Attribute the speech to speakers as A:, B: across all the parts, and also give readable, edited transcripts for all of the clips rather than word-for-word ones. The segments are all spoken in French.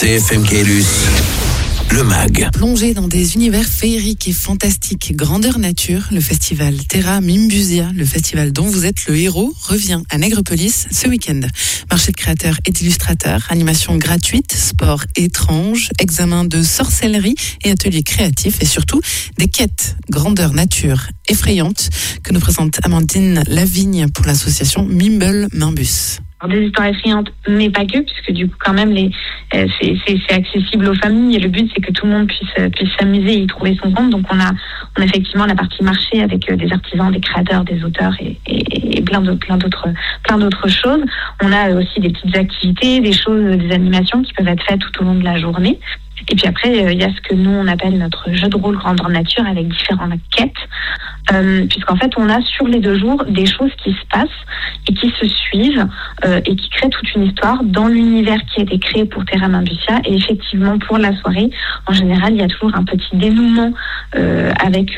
A: TFM Caylus, le MAG.
B: Plongé dans des univers féeriques et fantastiques, grandeur nature, le festival Terra Mimbusia, le festival dont vous êtes le héros, revient à Nègrepelisse ce week-end. Marché de créateurs et d'illustrateurs, animation gratuite, sport étrange, examen de sorcellerie et ateliers créatifs et surtout des quêtes grandeur nature effrayantes que nous présente Amandine Lavigne pour l'association Mimble Mimbus.
C: Des histoires effrayantes, mais pas que, puisque du coup quand même c'est accessible aux familles et le but c'est que tout le monde puisse s'amuser et y trouver son compte. Donc on a effectivement la partie marché avec des artisans, des créateurs, des auteurs et plein d'autres choses. On a aussi des petites activités, des animations qui peuvent être faites tout au long de la journée. Et puis après, il y a ce que nous, on appelle notre jeu de rôle grandeur nature avec différentes quêtes. Puisqu'en fait, on a sur les 2 jours des choses qui se passent et qui se suivent et qui créent toute une histoire dans l'univers qui a été créé pour Terra Mimbusia. Et effectivement, pour la soirée, en général, il y a toujours un petit dénouement avec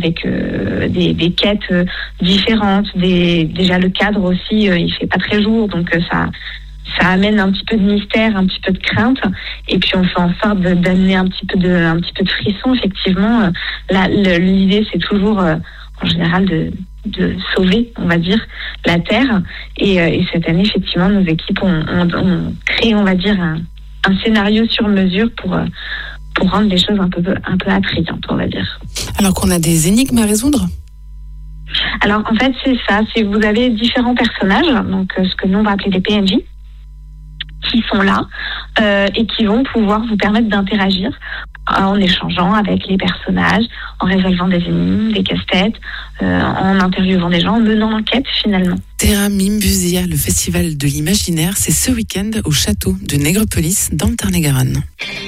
C: des quêtes différentes. Déjà, le cadre aussi, il fait pas très jour, donc ça amène un petit peu de mystère, un petit peu de crainte, et puis on fait en sorte d'amener un petit peu de frisson. Effectivement, l'idée c'est toujours en général de sauver, on va dire, la Terre. Et cette année, effectivement, nos équipes ont créé, on va dire, un scénario sur mesure pour rendre les choses un peu attrayantes, on va dire.
B: Alors qu'on a des énigmes à résoudre ?
C: Alors en fait, c'est ça. Vous avez différents personnages, donc ce que nous on va appeler des PNJ, qui sont là et qui vont pouvoir vous permettre d'interagir en échangeant avec les personnages, en résolvant des énigmes, des casse-têtes, en interviewant des gens, en menant l'enquête finalement.
B: Terra Mimbusia, le festival de l'imaginaire, c'est ce week-end au château de Nègrepelisse dans le Tarn-et-Garonne.